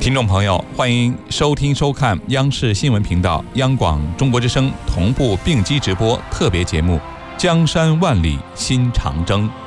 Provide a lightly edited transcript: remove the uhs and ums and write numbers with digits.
听众朋友，欢迎收听收看央视新闻频道、央广中国之声同步并机直播特别节目《江山万里新长征》。